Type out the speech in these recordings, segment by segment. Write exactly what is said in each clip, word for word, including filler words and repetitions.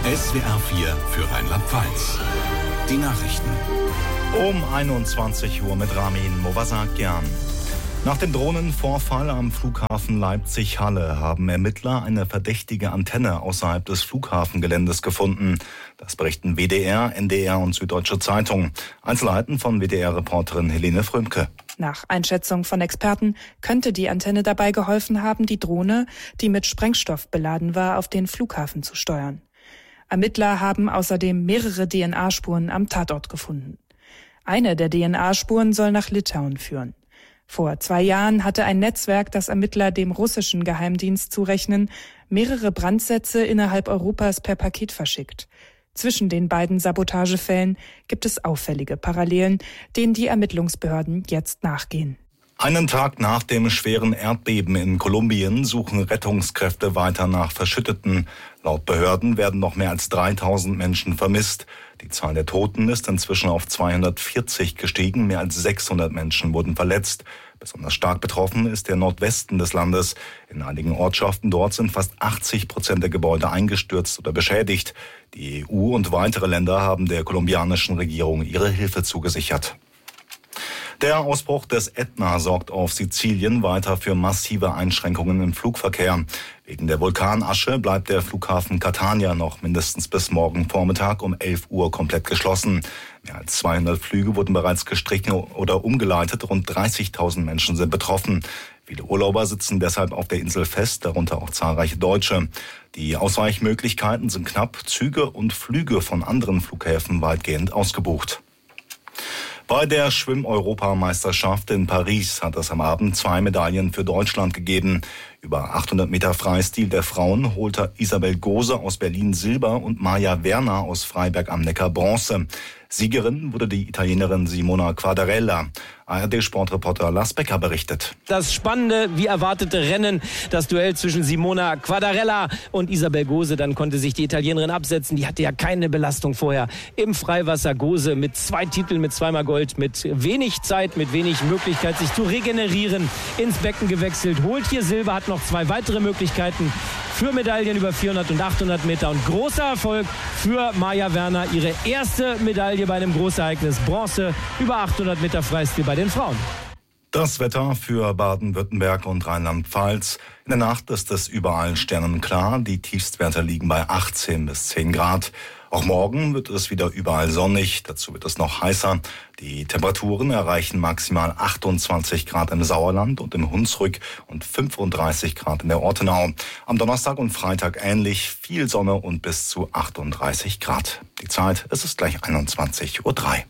S W R vier für Rheinland-Pfalz. Die Nachrichten. Um einundzwanzig Uhr mit Ramin Movasakian. Nach dem Drohnenvorfall am Flughafen Leipzig-Halle haben Ermittler eine verdächtige Antenne außerhalb des Flughafengeländes gefunden. Das berichten W D R, N D R und Süddeutsche Zeitung. Einzelheiten von W D R-Reporterin Helene Frömke. Nach Einschätzung von Experten könnte die Antenne dabei geholfen haben, die Drohne, die mit Sprengstoff beladen war, auf den Flughafen zu steuern. Ermittler haben außerdem mehrere D N A-Spuren am Tatort gefunden. Eine der D N A-Spuren soll nach Litauen führen. Vor zwei Jahren hatte ein Netzwerk, das Ermittler dem russischen Geheimdienst zurechnen, mehrere Brandsätze innerhalb Europas per Paket verschickt. Zwischen den beiden Sabotagefällen gibt es auffällige Parallelen, denen die Ermittlungsbehörden jetzt nachgehen. Einen Tag nach dem schweren Erdbeben in Kolumbien suchen Rettungskräfte weiter nach Verschütteten. Laut Behörden werden noch mehr als dreitausend Menschen vermisst. Die Zahl der Toten ist inzwischen auf zweihundertvierzig gestiegen. Mehr als sechshundert Menschen wurden verletzt. Besonders stark betroffen ist der Nordwesten des Landes. In einigen Ortschaften dort sind fast achtzig Prozent der Gebäude eingestürzt oder beschädigt. Die E U und weitere Länder haben der kolumbianischen Regierung ihre Hilfe zugesichert. Der Ausbruch des Ätna sorgt auf Sizilien weiter für massive Einschränkungen im Flugverkehr. Wegen der Vulkanasche bleibt der Flughafen Catania noch mindestens bis morgen Vormittag um elf Uhr komplett geschlossen. Mehr als zweihundert Flüge wurden bereits gestrichen oder umgeleitet. Rund dreißigtausend Menschen sind betroffen. Viele Urlauber sitzen deshalb auf der Insel fest, darunter auch zahlreiche Deutsche. Die Ausweichmöglichkeiten sind knapp, Züge und Flüge von anderen Flughäfen weitgehend ausgebucht. Bei der Schwimm-Europameisterschaft in Paris hat es am Abend zwei Medaillen für Deutschland gegeben. Über achthundert Meter Freistil der Frauen holte Isabel Gose aus Berlin Silber und Maja Werner aus Freiberg am Neckar Bronze. Siegerin wurde die Italienerin Simona Quadarella. A R D-Sportreporter Lars Becker berichtet. Das spannende, wie erwartete Rennen, das Duell zwischen Simona Quadarella und Isabel Gose. Dann konnte sich die Italienerin absetzen. Die hatte ja keine Belastung vorher im Freiwasser. Gose mit zwei Titeln, mit zweimal Gold, mit wenig Zeit, mit wenig Möglichkeit, sich zu regenerieren, ins Becken gewechselt. Holt hier Silber, hat noch zwei weitere Möglichkeiten für Medaillen über vierhundert und achthundert Meter. Und großer Erfolg für Maja Werner. Ihre erste Medaille bei einem Großereignis. Bronze über achthundert Meter Freistil bei den Frauen. Das Wetter für Baden-Württemberg und Rheinland-Pfalz. In der Nacht ist es überall sternenklar. Die Tiefstwerte liegen bei achtzehn bis zehn Grad. Auch morgen wird es wieder überall sonnig. Dazu wird es noch heißer. Die Temperaturen erreichen maximal achtundzwanzig Grad im Sauerland und im Hunsrück und fünfunddreißig Grad in der Ortenau. Am Donnerstag und Freitag ähnlich, viel Sonne und bis zu achtunddreißig Grad. Die Zeit, es ist gleich einundzwanzig Uhr drei.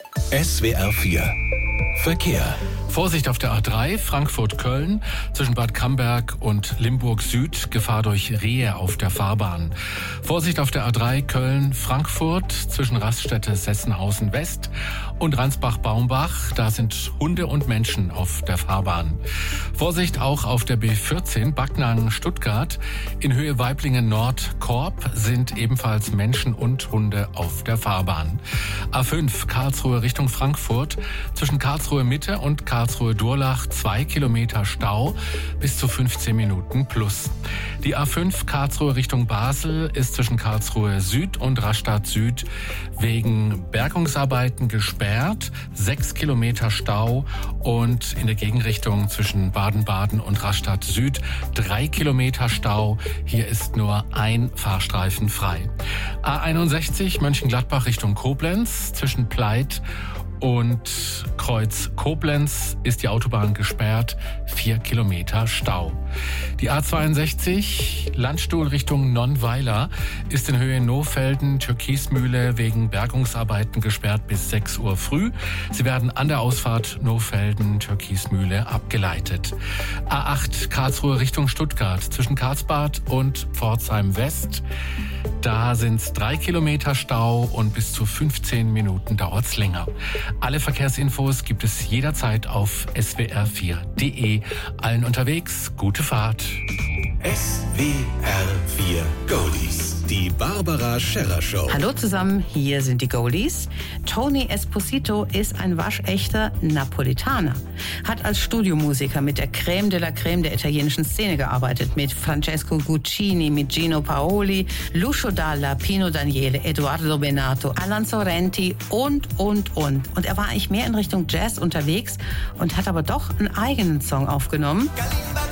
S W R vier Verkehr. Vorsicht auf der A drei Frankfurt-Köln zwischen Bad Camberg und Limburg Süd, Gefahr durch Rehe auf der Fahrbahn. Vorsicht auf der A drei Köln-Frankfurt zwischen Raststätte Sessenhausen West und Ransbach-Baumbach, da sind Hunde und Menschen auf der Fahrbahn. Vorsicht auch auf der B vierzehn Backnang-Stuttgart in Höhe Weiblingen-Nord-Korb sind ebenfalls Menschen und Hunde auf der Fahrbahn. A fünf Karlsruhe Richtung Frankfurt zwischen Karlsruhe Mitte und Karlsruhe Durlach zwei Kilometer Stau bis zu fünfzehn Minuten plus. Die A fünf Karlsruhe Richtung Basel ist zwischen Karlsruhe Süd und Rastatt Süd wegen Bergungsarbeiten gesperrt, sechs Kilometer Stau und in der Gegenrichtung zwischen Baden-Baden und Rastatt Süd drei Kilometer Stau. Hier ist nur ein Fahrstreifen frei. A einundsechzig Mönchengladbach Richtung Koblenz zwischen Pleit und Kreuz Koblenz ist die Autobahn gesperrt, vier Kilometer Stau. Die A zweiundsechzig Landstuhl Richtung Nonnweiler ist in Höhe Nohfelden, Türkismühle wegen Bergungsarbeiten gesperrt bis sechs Uhr früh. Sie werden an der Ausfahrt Nohfelden, Türkismühle abgeleitet. A acht Karlsruhe Richtung Stuttgart zwischen Karlsbad und Pforzheim West. Da sind es drei Kilometer Stau und bis zu fünfzehn Minuten dauert es länger. Alle Verkehrsinfos gibt es jederzeit auf S W R vier punkt de. Allen unterwegs, gute Fahrt. S W R vier Goldies. Die Barbara Scherrer Show. Hallo zusammen, hier sind die Goldies. Tony Esposito ist ein waschechter Napolitaner. Hat als Studiomusiker mit der Crème de la Crème der italienischen Szene gearbeitet. Mit Francesco Guccini, mit Gino Paoli, Lucio Dalla, Pino Daniele, Edoardo Bennato, Alan Sorrenti und, und, und. Und er war eigentlich mehr in Richtung Jazz unterwegs und hat aber doch einen eigenen Song aufgenommen.